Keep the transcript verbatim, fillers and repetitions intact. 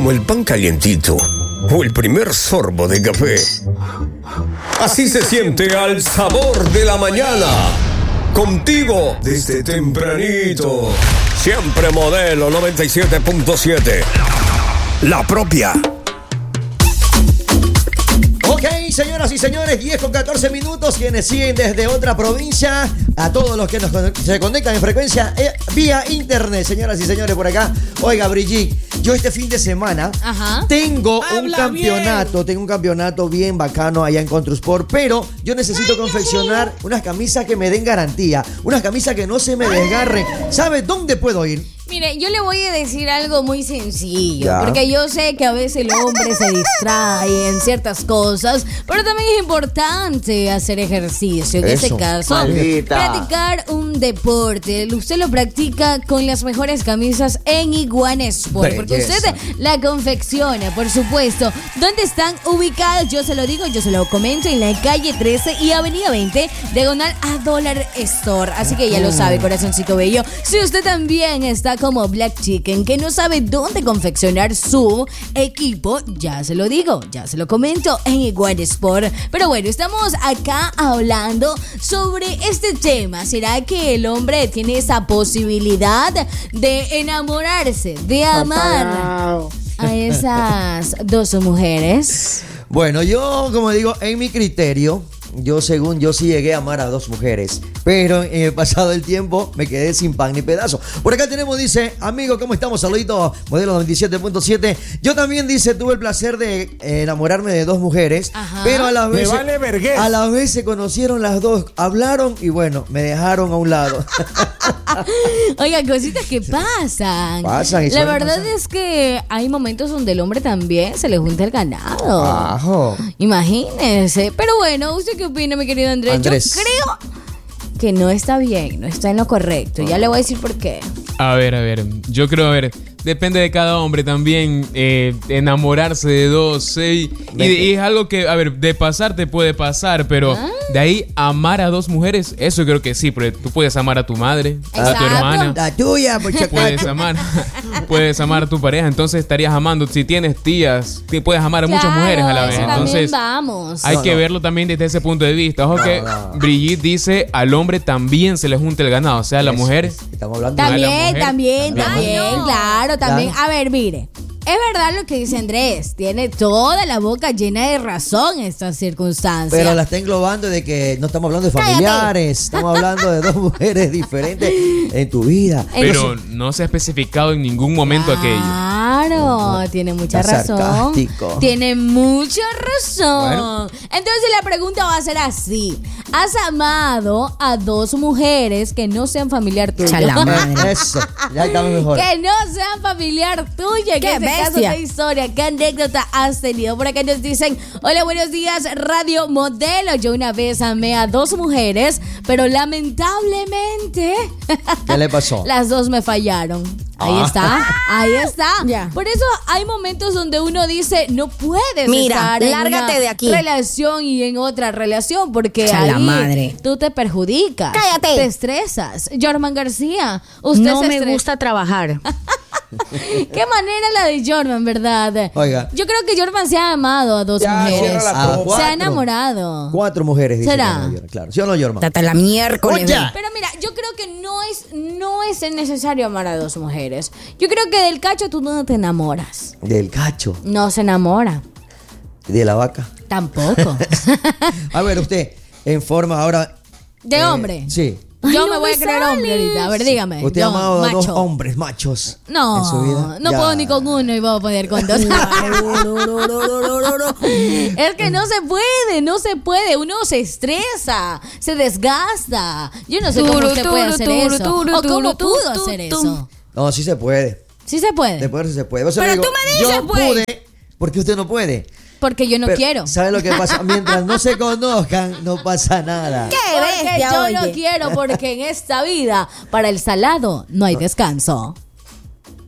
como el pan calientito o el primer sorbo de café. Así se siente al sabor de la mañana. Contigo desde tempranito. Siempre Modelo noventa y siete punto siete. La propia. Ok, señoras y señores, diez con catorce minutos. Quienes siguen desde otra provincia, a todos los que nos se conectan en frecuencia eh, vía internet, señoras y señores, por acá. Oiga, Brigitte, yo este fin de semana Ajá. tengo Habla un campeonato, bien. tengo un campeonato bien bacano allá en Construsport, pero yo necesito Ay, confeccionar ay, ay. unas camisas que me den garantía, unas camisas que no se me desgarren. ¿Sabe dónde puedo ir? Mire, yo le voy a decir algo muy sencillo, ya. porque yo sé que a veces el hombre se distrae en ciertas cosas, pero también es importante hacer ejercicio. En Eso, este caso, maldita. practicar un deporte. Usted lo practica con las mejores camisas en Iguana Sport, porque Belleza. usted la confecciona, por supuesto. ¿Dónde están ubicadas? Yo se lo digo, yo se lo comento, en la calle trece y avenida veinte, diagonal a Dollar Store. Así que ya lo sabe, corazoncito bello. Si usted también está como Black Chicken, que no sabe dónde confeccionar su equipo, ya se lo digo, ya se lo comento en Iguana Sport. Pero bueno, estamos acá hablando sobre este tema. ¿Será que el hombre tiene esa posibilidad de enamorarse, de amar a esas dos mujeres? Bueno, yo, como digo, en mi criterio, yo según yo sí llegué a amar a dos mujeres, pero en el pasado del tiempo me quedé sin pan ni pedazo. Por acá tenemos, dice, amigo, ¿cómo estamos? Saludito, Modelo noventa y siete punto siete. Yo también, dice, tuve el placer de eh, enamorarme de dos mujeres, Ajá. pero a la vez vale a la vez se conocieron las dos, hablaron y bueno, me dejaron a un lado. Oiga, cositas que pasan. Pasan y La verdad pasar. es que hay momentos donde el hombre también se le junta el ganado. Ajo. Imagínese. Pero bueno, ¿usted qué opina, mi querido Andrés? Andrés. Yo creo que no está bien, no está en lo correcto. Ya le voy a decir por qué. A ver, a ver, yo creo, a ver, depende de cada hombre también, eh, enamorarse de dos, eh, y, y es algo que, a ver, de pasar te puede pasar, pero ¿Ah? de ahí amar a dos mujeres, eso creo que sí, porque tú puedes amar a tu madre, a tu Exacto. hermana, La tuya, muchacho. puedes amar, puedes amar a tu pareja, entonces estarías amando, si tienes tías, sí, puedes amar a muchas Claro, mujeres a la eso vez, también entonces vamos. hay No, que no. verlo también desde ese punto de vista. Ojo No, que no. Brigitte dice, al hombre también se le junta el ganado, o sea, a la Eso, mujer. Estamos hablando a la También, mujer. también, También. también, Ay, no. claro, también. Claro. A ver, mire. Es verdad lo que dice Andrés, tiene toda la boca llena de razón en estas circunstancias. Pero la está englobando de que no estamos hablando de Cállate. familiares, estamos hablando de dos mujeres diferentes en tu vida. Pero Entonces- no se ha especificado en ningún momento aquello. Claro, tiene mucha Está razón. sarcástico. Tiene mucha razón. Bueno. Entonces la pregunta va a ser así. ¿Has amado a dos mujeres que no sean familiar tuyo? Eh, Eso, ya estamos mejor. Que no sean familiar tuya. ¡Qué En este caso, bestia! ¿qué historia, qué anécdota has tenido? Por acá nos dicen, hola, buenos días, Radio Modelo. Yo una vez amé a dos mujeres, pero lamentablemente ¿Qué le pasó? las dos me fallaron. Ahí Ah. está, ahí está. Ya. Por eso hay momentos donde uno dice, no puedes Mira, estar en lárgate una de aquí. relación y en otra relación, porque Cha ahí la madre. tú te perjudicas. Cállate. Te estresas. Jorman García, usted No se me estresa. gusta trabajar. Qué manera la de Jorman, ¿verdad? Oiga. Yo creo que Jorman se ha amado a dos Ya, mujeres. cierra la Ah, tropa. Se cuatro. ha enamorado. Cuatro mujeres, dice. ¿Será? que no lloran, claro. ¿Sí o no, Yorma? Hasta la miércoles. Oye. ve. Pero mira, yo creo que no es, no es necesario amar a dos mujeres. Yo creo que del cacho tú no te enamoras. Del cacho, No se enamora. de la vaca. Tampoco. A ver, usted, en forma ahora. De eh, hombre. Sí. Yo Ay, me no voy a me creer hombre sales. ahorita. A ver, dígame. Usted Yo, ha amado a dos macho. hombres machos. No, en su vida. no Ya. puedo ni con uno y voy a poder con dos. Es que no se puede, no se puede. Uno se estresa, se desgasta. Yo no sé cómo Turu, usted puede turu, hacer turu, eso. turu, O cómo turu, pudo tu, hacer tu. eso. No, sí se puede. Sí se puede. De poder sí se puede. Por eso Pero le digo, tú me dices, yo pues. pude, porque usted no puede. Porque yo no Pero, quiero. ¿sabe lo que pasa? Mientras no se conozcan, no pasa nada. ¡Qué Porque bestia, yo oye! no quiero, porque en esta vida, para el salado, no hay descanso.